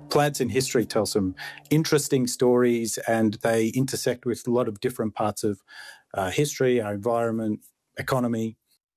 Plants in history tell some interesting stories, and they intersect with a lot of different parts of history, our environment, economy.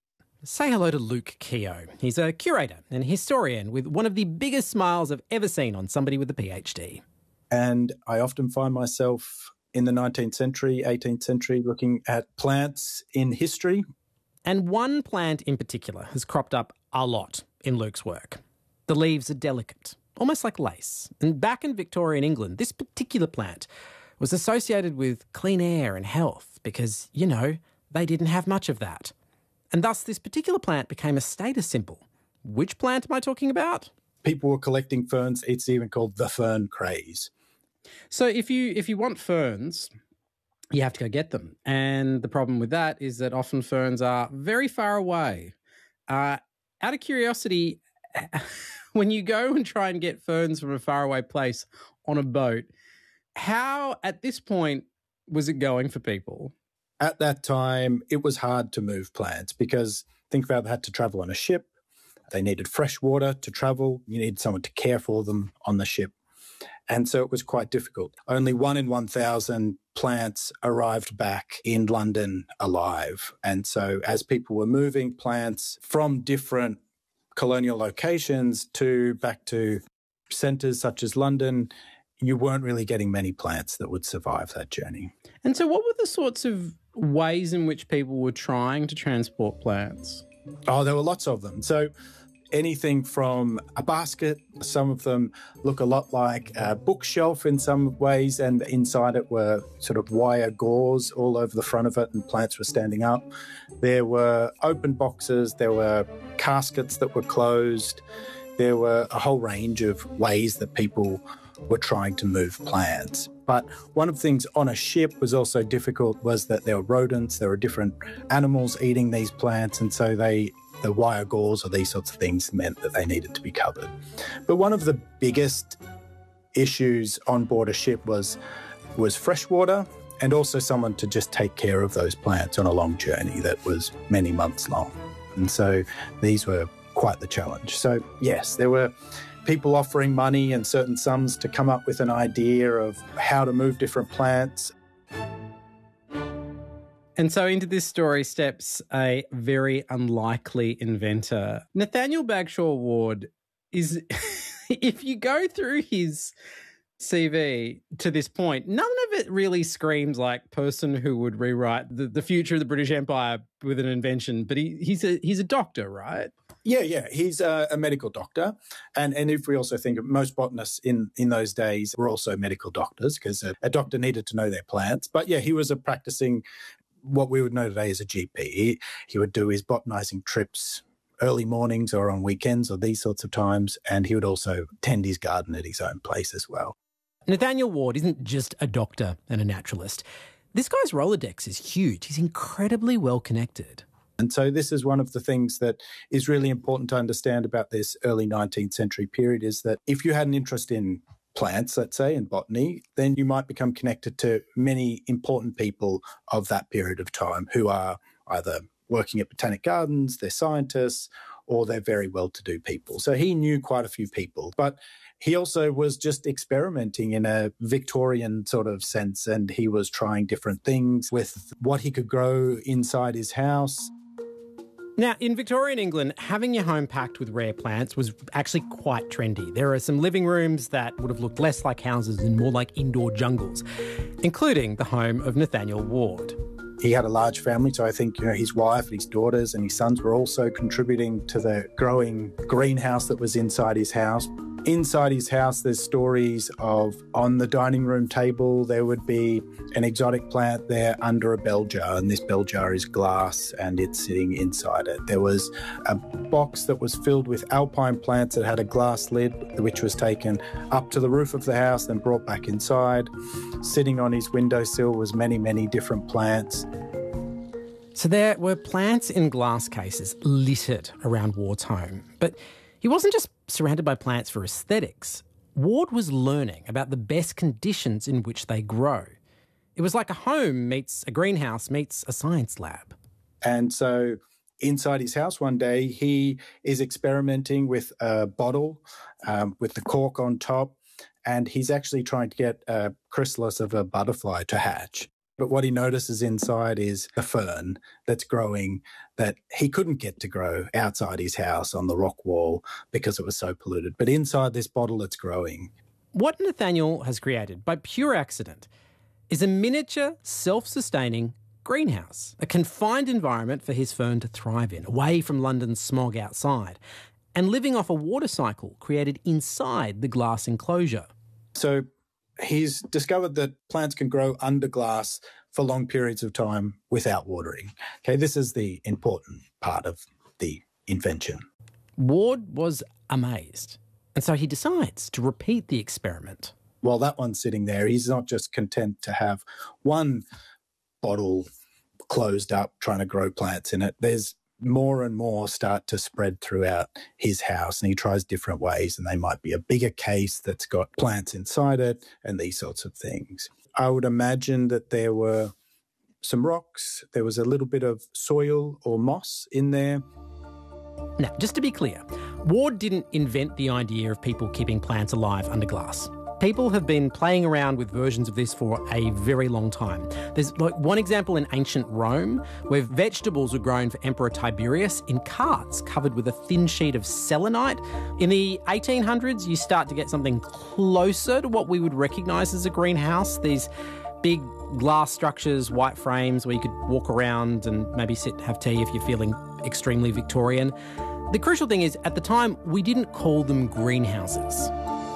Say hello to Luke Keogh. He's a curator and historian with one of the biggest smiles I've ever seen on somebody with a PhD. And I often find myself in the 19th century, 18th century, looking at plants in history. And one plant in particular has cropped up a lot in Luke's work. The leaves are delicate, almost like lace. And back in Victorian England, this particular plant was associated with clean air and health because, you know, they didn't have much of that. And thus this particular plant became a status symbol. Which plant am I talking about? People were collecting ferns. It's even called the fern craze. So if you want ferns, you have to go get them. And the problem with that is that often ferns are very far away. Out of curiosity, when you go and try and get ferns from a faraway place on a boat, how, at this point, was it going for people? At that time, it was hard to move plants because think about they had to travel on a ship. They needed fresh water to travel. You needed someone to care for them on the ship. And so it was quite difficult. Only 1 in 1,000 plants arrived back in London alive. And so as people were moving plants from different colonial locations back to centres such as London, you weren't really getting many plants that would survive that journey. And so what were the sorts of ways in which people were trying to transport plants? Oh, there were lots of them. So anything from a basket, some of them look a lot like a bookshelf in some ways, and inside it were sort of wire gauze all over the front of it, and plants were standing up. There were open boxes, there were caskets that were closed. There were a whole range of ways that people were trying to move plants. But one of the things on a ship was also difficult was that there were rodents, there were different animals eating these plants, and so the wire gauze or these sorts of things meant that they needed to be covered. But one of the biggest issues on board a ship was fresh water and also someone to just take care of those plants on a long journey that was many months long. And so these were quite the challenge. So yes, there were people offering money and certain sums to come up with an idea of how to move different plants. And so into this story steps a very unlikely inventor. Nathaniel Bagshaw Ward is, if you go through his CV to this point, none of it really screams like person who would rewrite the future of the British Empire with an invention. But he's a doctor, right? Yeah. He's a medical doctor. And if we also think of most botanists in those days were also medical doctors because a doctor needed to know their plants. But yeah, he was a practicing what we would know today as a GP. He would do his botanizing trips early mornings or on weekends or these sorts of times. And he would also tend his garden at his own place as well. Nathaniel Ward isn't just a doctor and a naturalist. This guy's Rolodex is huge. He's incredibly well connected. And so this is one of the things that is really important to understand about this early 19th century period is that if you had an interest in plants, let's say, in botany, then you might become connected to many important people of that period of time who are either working at botanic gardens, they're scientists, or they're very well-to-do people. So he knew quite a few people, but he also was just experimenting in a Victorian sort of sense, and he was trying different things with what he could grow inside his house. Now, in Victorian England, having your home packed with rare plants was actually quite trendy. There are some living rooms that would have looked less like houses and more like indoor jungles, including the home of Nathaniel Ward. He had a large family, so I think his wife, his daughters and his sons were also contributing to the growing greenhouse that was inside his house. Inside his house, there's stories of on the dining room table, there would be an exotic plant there under a bell jar, and this bell jar is glass and it's sitting inside it. There was a box that was filled with alpine plants that had a glass lid, which was taken up to the roof of the house and brought back inside. Sitting on his windowsill was many, many different plants. So there were plants in glass cases littered around Ward's home. But he wasn't just surrounded by plants for aesthetics. Ward was learning about the best conditions in which they grow. It was like a home meets a greenhouse meets a science lab. And so inside his house one day, he is experimenting with a bottle with the cork on top, and he's actually trying to get a chrysalis of a butterfly to hatch. But what he notices inside is a fern that's growing that he couldn't get to grow outside his house on the rock wall because it was so polluted. But inside this bottle, it's growing. What Nathaniel has created, by pure accident, is a miniature, self-sustaining greenhouse, a confined environment for his fern to thrive in, away from London's smog outside, and living off a water cycle created inside the glass enclosure. So he's discovered that plants can grow under glass for long periods of time without watering. Okay, this is the important part of the invention. Ward was amazed, and so he decides to repeat the experiment. While that one's sitting there, he's not just content to have one bottle closed up trying to grow plants in it. There's more and more start to spread throughout his house, and he tries different ways, and they might be a bigger case that's got plants inside it and these sorts of things. I would imagine that there were some rocks, there was a little bit of soil or moss in there. Now, just to be clear, Ward didn't invent the idea of people keeping plants alive under glass. People have been playing around with versions of this for a very long time. There's one example in ancient Rome where vegetables were grown for Emperor Tiberius in carts covered with a thin sheet of selenite. In the 1800s, you start to get something closer to what we would recognise as a greenhouse. These big glass structures, white frames where you could walk around and maybe sit, have tea if you're feeling extremely Victorian. The crucial thing is, at the time, we didn't call them greenhouses.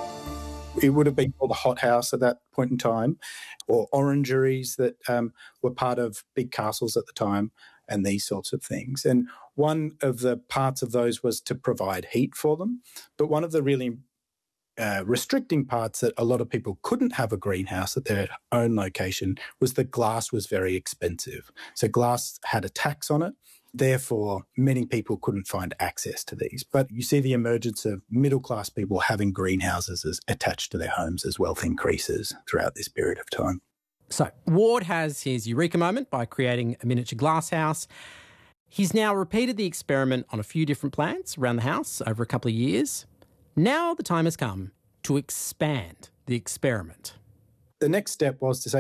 It would have been called a hothouse at that point in time, or orangeries that were part of big castles at the time, and these sorts of things. And one of the parts of those was to provide heat for them. But one of the really restricting parts that a lot of people couldn't have a greenhouse at their own location was that glass was very expensive. So glass had a tax on it. Therefore, many people couldn't find access to these. But you see the emergence of middle-class people having greenhouses as attached to their homes as wealth increases throughout this period of time. So Ward has his eureka moment by creating a miniature glass house. He's now repeated the experiment on a few different plants around the house over a couple of years. Now the time has come to expand the experiment. The next step was to say,